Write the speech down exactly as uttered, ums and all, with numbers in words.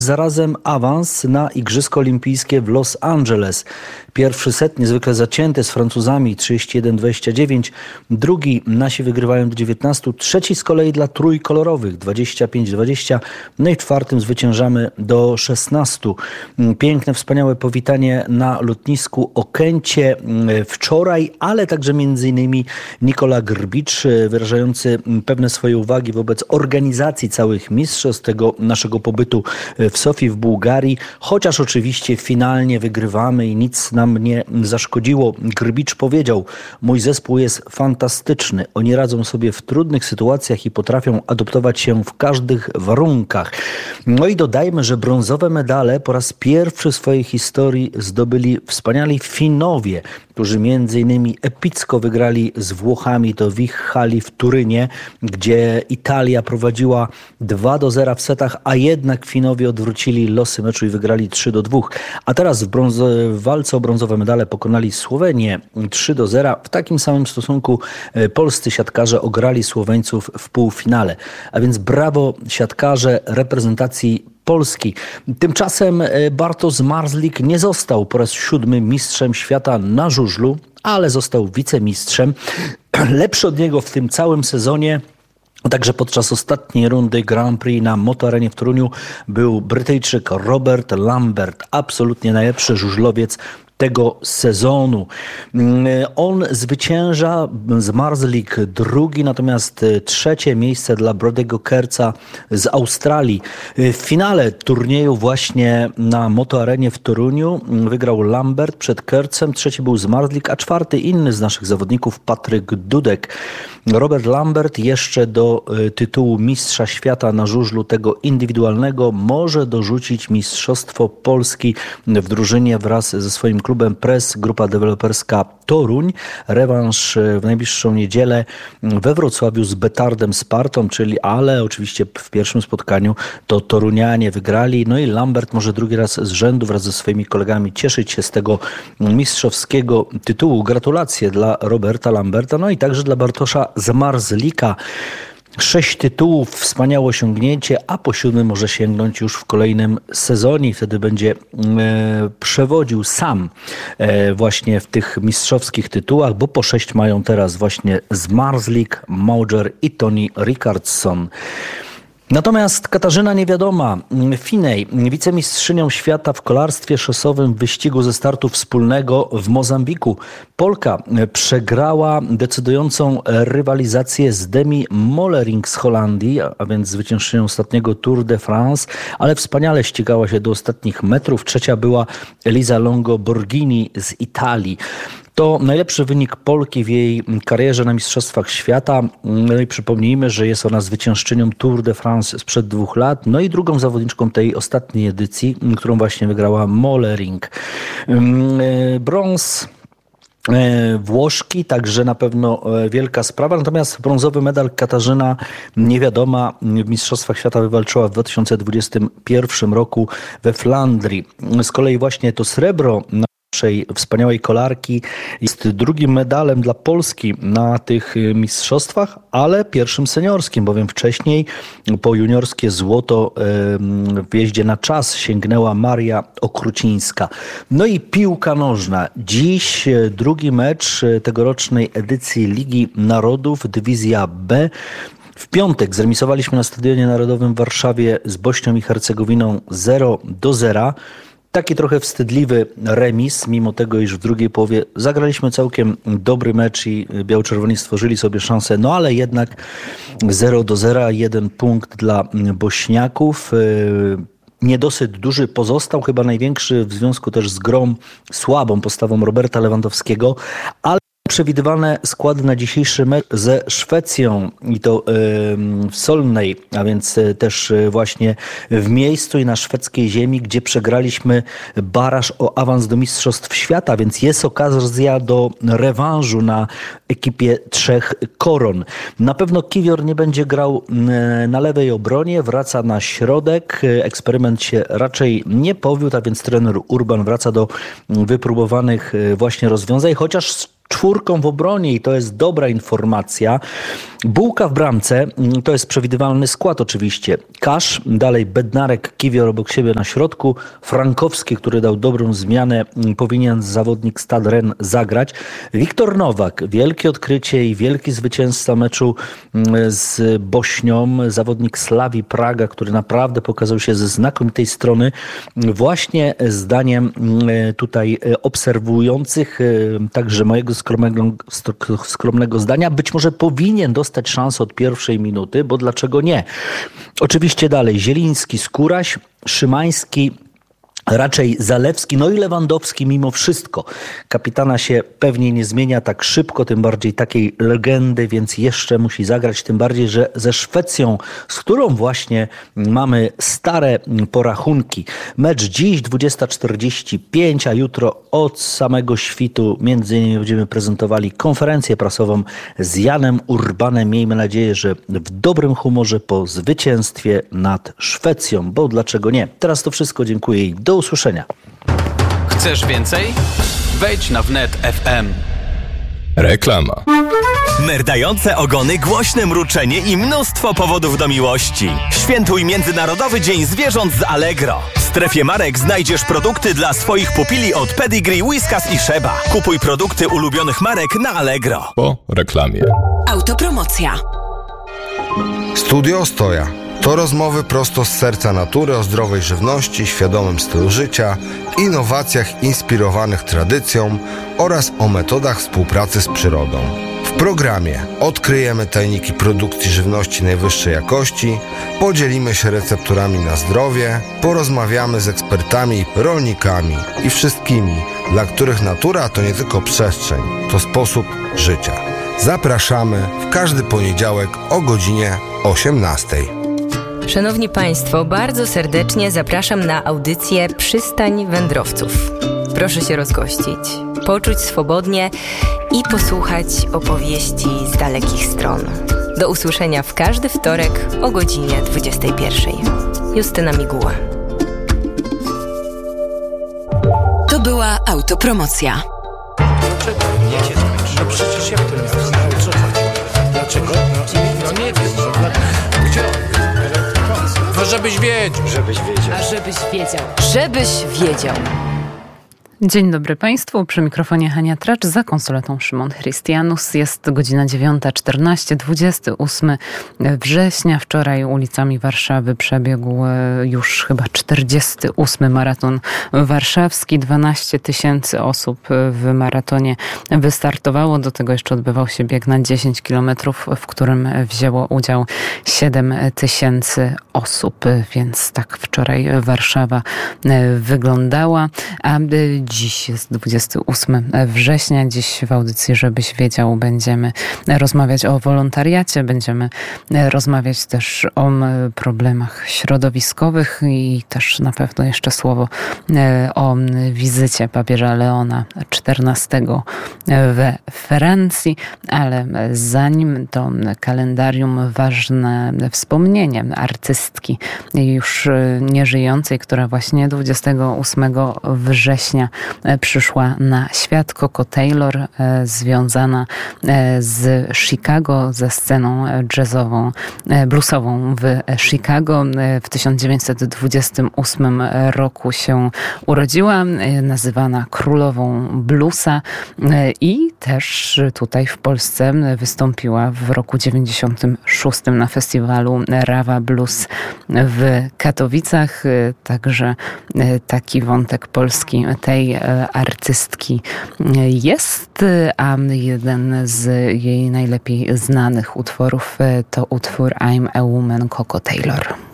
zarazem awans na Igrzyska Olimpijskie w Los Angeles. Pierwszy set niezwykle zacięty z Francuzami trzydzieści jeden dwadzieścia dziewięć. Drugi nasi wygrywają do dziewiętnastu. Trzeci z kolei dla trójkolorowych dwadzieścia pięć dwadzieścia. No i w czwartym zwyciężamy do szesnastu. Piękne, wspaniałe powitanie na lotnisku Okęcie wczoraj, ale także między innymi Nikola Grbicz wyrażający pewne swoje uwagi wobec organizacji całych mistrzostw, tego naszego pobytu w Sofii w Bułgarii, chociaż oczywiście finalnie wygrywamy i nic nam nie zaszkodziło. Grbicz powiedział: mój zespół jest fantastyczny. Oni radzą sobie w trudnych sytuacjach i potrafią adoptować się w każdych warunkach. No i dodajmy, że brązowe medale po raz pierwszy w swojej historii zdobyli wspaniali Finowie, którzy między innymi epicko wygrali z Włochami, to w ich hali w Turynie, gdzie Italia prowadziła dwa do zera w setach, a jednak Finowie odwrócili losy meczu i wygrali trzy do dwóch. A teraz w, brązo- w walce o brązowe medale pokonali Słowenię trzy do zera. W takim samym stosunku polscy siatkarze ograli Słoweńców w półfinale. A więc brawo siatkarze reprezentacji Polski. Tymczasem Bartosz Marzlik nie został po raz siódmy mistrzem świata na żużlu, ale został wicemistrzem. Lepszy od niego w tym całym sezonie, także podczas ostatniej rundy Grand Prix na Motoarenie w Toruniu, był Brytyjczyk Robert Lambert. Absolutnie najlepszy żużlowiec tego sezonu. On zwycięża, z Marzlik drugi, natomiast trzecie miejsce dla Brodego Kerca z Australii. W finale turnieju właśnie na Motoarenie w Toruniu wygrał Lambert przed Kercem, trzeci był z Marzlik, a czwarty inny z naszych zawodników, Patryk Dudek. Robert Lambert jeszcze do tytułu mistrza świata na żużlu tego indywidualnego może dorzucić Mistrzostwo Polski w drużynie wraz ze swoim klubem Press, grupa deweloperska Toruń. Rewanż w najbliższą niedzielę we Wrocławiu z Betardem Spartą, czyli ale oczywiście w pierwszym spotkaniu to Torunianie wygrali. No i Lambert może drugi raz z rzędu wraz ze swoimi kolegami cieszyć się z tego mistrzowskiego tytułu. Gratulacje dla Roberta Lamberta, no i także dla Bartosza Zmarzlika. Sześć tytułów, wspaniałe osiągnięcie, a po siódmy może sięgnąć już w kolejnym sezonie i wtedy będzie e, przewodził sam e, właśnie w tych mistrzowskich tytułach, bo po sześć mają teraz właśnie Zmarzlik, Mauger i Tony Richardson. Natomiast Katarzyna Niewiadoma, Finej, wicemistrzynią świata w kolarstwie szosowym w wyścigu ze startu wspólnego w Mozambiku. Polka przegrała decydującą rywalizację z Demi Mollering z Holandii, a więc zwyciężczynią ostatniego Tour de France, ale wspaniale ścigała się do ostatnich metrów. Trzecia była Elisa Longo Borghini z Italii. To najlepszy wynik Polki w jej karierze na Mistrzostwach Świata. No i przypomnijmy, że jest ona zwyciężczynią Tour de France sprzed dwóch lat, no i drugą zawodniczką tej ostatniej edycji, którą właśnie wygrała Mollering. Brąz Włoszki, także na pewno wielka sprawa. Natomiast brązowy medal Katarzyna Niewiadoma w Mistrzostwach Świata wywalczyła w dwa tysiące dwudziestym pierwszym roku we Flandrii. Z kolei właśnie to srebro naszej wspaniałej kolarki jest drugim medalem dla Polski na tych mistrzostwach, ale pierwszym seniorskim, bowiem wcześniej po juniorskie złoto w jeździe na czas sięgnęła Maria Okrucińska. No i piłka nożna. Dziś drugi mecz tegorocznej edycji Ligi Narodów, dywizja B. W piątek zremisowaliśmy na Stadionie Narodowym w Warszawie z Bośnią i Hercegowiną zero do zera. Taki trochę wstydliwy remis, mimo tego, iż w drugiej połowie zagraliśmy całkiem dobry mecz i biało-czerwoni stworzyli sobie szansę, no ale jednak zero do zera, jeden punkt dla Bośniaków. Niedosyt duży pozostał, chyba największy w związku też z grą, słabą postawą Roberta Lewandowskiego, ale przewidywane składy na dzisiejszy mecz ze Szwecją i to w Solnej, a więc też właśnie w miejscu i na szwedzkiej ziemi, gdzie przegraliśmy baraż o awans do Mistrzostw Świata, więc jest okazja do rewanżu na ekipie trzech koron. Na pewno Kiwior nie będzie grał na lewej obronie, wraca na środek. Eksperyment się raczej nie powiódł, a więc trener Urban wraca do wypróbowanych właśnie rozwiązań, chociaż czwórką w obronie i to jest dobra informacja. Bułka w bramce, to jest przewidywalny skład oczywiście. Kasz, dalej Bednarek, Kiwior obok siebie na środku. Frankowski, który dał dobrą zmianę, powinien zawodnik Stade Rennes zagrać. Wiktor Nowak, wielkie odkrycie i wielki zwycięzca meczu z Bośnią. Zawodnik Slavii Praga, który naprawdę pokazał się ze znakomitej strony. Właśnie zdaniem tutaj obserwujących, także mojego skromnego, skromnego zdania, być może powinien dostać szansę od pierwszej minuty, bo dlaczego nie? Oczywiście dalej Zieliński, Skóraś, Szymański, raczej Zalewski, no i Lewandowski mimo wszystko. Kapitana się pewnie nie zmienia tak szybko, tym bardziej takiej legendy, więc jeszcze musi zagrać, tym bardziej, że ze Szwecją, z którą właśnie mamy stare porachunki. Mecz dziś dwudziesta czterdzieści pięć, a jutro od samego świtu między innymi będziemy prezentowali konferencję prasową z Janem Urbanem. Miejmy nadzieję, że w dobrym humorze po zwycięstwie nad Szwecją, bo dlaczego nie? Teraz to wszystko, dziękuję i do usłyszenia. Chcesz więcej? Wejdź na wnet kropka f m. Reklama. Merdające ogony, głośne mruczenie i mnóstwo powodów do miłości. Świętuj Międzynarodowy Dzień Zwierząt z Allegro. W strefie marek znajdziesz produkty dla swoich pupili od Pedigree, Whiskas i Sheba. Kupuj produkty ulubionych marek na Allegro. Po reklamie. Autopromocja. Studio Ostoja. To rozmowy prosto z serca natury o zdrowej żywności, świadomym stylu życia, innowacjach inspirowanych tradycją oraz o metodach współpracy z przyrodą. W programie odkryjemy tajniki produkcji żywności najwyższej jakości, podzielimy się recepturami na zdrowie, porozmawiamy z ekspertami, rolnikami i wszystkimi, dla których natura to nie tylko przestrzeń, to sposób życia. Zapraszamy w każdy poniedziałek o godzinie osiemnastej. Szanowni Państwo, bardzo serdecznie zapraszam na audycję Przystań Wędrowców. Proszę się rozgościć, poczuć swobodnie i posłuchać opowieści z dalekich stron. Do usłyszenia w każdy wtorek o godzinie dwudziestej pierwszej. Justyna Miguła. To była autopromocja. Dlaczego? No przecież jak to nie jest? O co chodzi? Dlaczego? No, no nie wiem. No, gdzie? No żebyś wiedział. Żebyś wiedział. A żebyś wiedział. Żebyś wiedział. Dzień dobry Państwu, przy mikrofonie Hania Tracz, za konsoletą Szymon Chrystianus. Jest godzina dziewiąta czternaście, dwudziestego ósmego września. Wczoraj ulicami Warszawy przebiegł już chyba czterdziesty ósmy maraton warszawski. dwanaście tysięcy osób w maratonie wystartowało. Do tego jeszcze odbywał się bieg na dziesięć kilometrów, w którym wzięło udział siedem tysięcy osób. Więc tak wczoraj Warszawa wyglądała. A dziś jest dwudziestego ósmego września. Dziś w audycji Żebyś Wiedział będziemy rozmawiać o wolontariacie, będziemy rozmawiać też o problemach środowiskowych i też na pewno jeszcze słowo o wizycie papieża Leona czternastego we Francji, ale zanim to kalendarium, ważne wspomnienie artystki już nieżyjącej, która właśnie dwudziestego ósmego września przyszła na świat. Coco Taylor, związana z Chicago, ze sceną jazzową, bluesową w Chicago. W tysiąc dziewięćset dwudziestym ósmym roku się urodziła, nazywana królową bluesa i też tutaj w Polsce wystąpiła w roku dziewięćdziesiątym szóstym na festiwalu Rawa Blues w Katowicach. Także taki wątek polski tej artystki jest, a jeden z jej najlepiej znanych utworów to utwór I'm a Woman Coco Taylor.